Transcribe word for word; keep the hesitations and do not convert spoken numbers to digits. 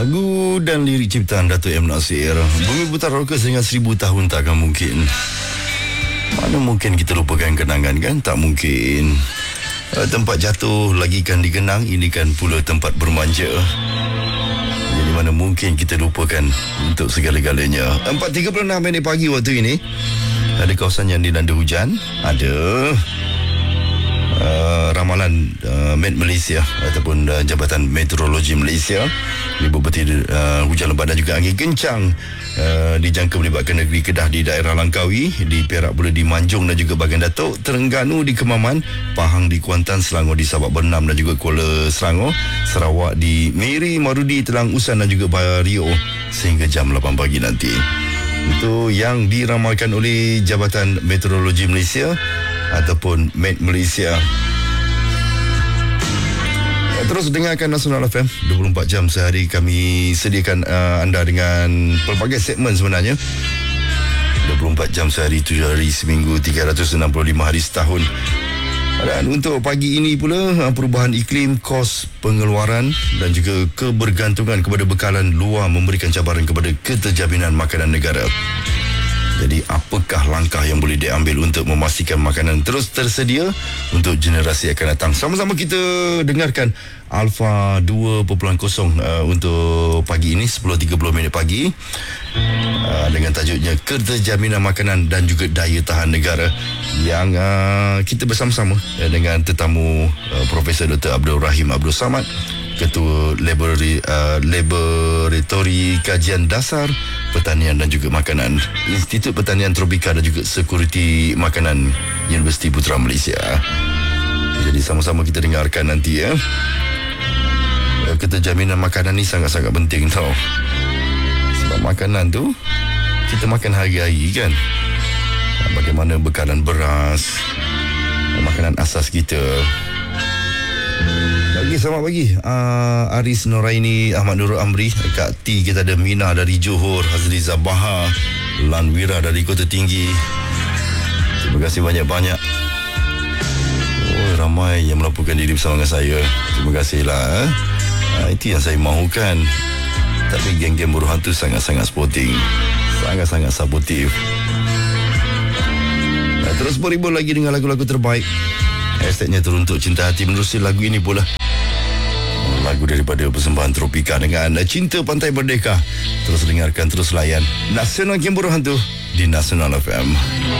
Lagu dan lirik ciptaan Dato' M. Nasir. Bumi Putar Rockers dengan seribu tahun takkan mungkin. Mana mungkin kita lupakan kenangan kan? Tak mungkin. uh, Tempat jatuh lagi kan dikenang, ini kan pula tempat bermanja. Jadi mana mungkin kita lupakan untuk segala-galanya. Empat tiga puluh enam minit pagi waktu ini. Ada kawasan yang dilanda hujan. Ada Uh, ramalan uh, Met Malaysia ataupun uh, Jabatan Meteorologi Malaysia meliputi uh, hujan lebat dan juga angin kencang uh, dijangka melibatkan negeri Kedah di daerah Langkawi, di Perak pula di Manjung dan juga bahagian Datuk, Terengganu di Kemaman, Pahang di Kuantan, Selangor di Sabak Bernam dan juga Kuala Selangor, Sarawak di Miri, Marudi, Telang Usan dan juga Bario sehingga jam lapan pagi nanti. Itu yang diramalkan oleh Jabatan Meteorologi Malaysia ataupun Met Malaysia. Terus dengarkan Nasional F M dua puluh empat jam sehari. Kami sediakan uh, anda dengan pelbagai segmen sebenarnya. dua puluh empat jam sehari, tujuh hari seminggu, tiga ratus enam puluh lima hari setahun. Dan untuk pagi ini pula, perubahan iklim, kos pengeluaran dan juga kebergantungan kepada bekalan luar memberikan cabaran kepada keterjaminan makanan negara. Jadi apakah langkah yang boleh diambil untuk memastikan makanan terus tersedia untuk generasi akan datang? Sama-sama kita dengarkan Alpha dua titik kosong uh, untuk pagi ini sepuluh tiga puluh minit pagi uh, dengan tajuknya Keterjaminan Makanan dan juga Daya Tahan Negara, yang uh, kita bersama-sama uh, dengan tetamu uh, Profesor Doktor Abdul Rahim Abdul Samad, Ketua Laboratory, uh, Laboratory Kajian Dasar Pertanian dan juga Makanan, Institut Pertanian Tropika dan juga Sekuriti Makanan, Universiti Putra Malaysia. Jadi sama-sama kita dengarkan nanti ya. Keterjaminan makanan ni sangat-sangat penting tau. Sebab makanan tu kita makan hari-hari kan. Bagaimana bekalan beras, makanan asas kita. Pagi, selamat pagi uh, Aris Noraini, Ahmad Nurul Amri, Kak T, kita ada Mina dari Johor, Hazri Zabaha, Lanwira dari Kota Tinggi. Terima kasih banyak-banyak. Oh, ramai yang melaporkan diri bersama dengan saya. Terima kasihlah eh. uh, Itu yang saya mahukan. Tapi geng-geng buruh hantu sangat-sangat sporting, sangat-sangat supportive. uh, Terus berhibur lagi dengan lagu-lagu terbaik. Hashtagnya teruntuk cinta hati. Menerusi lagu ini pula, lagu daripada persembahan Tropika dengan Cinta Pantai Merdeka. Terus dengarkan, terus layan Nasional Game Buruh Hantu di Nasional F M.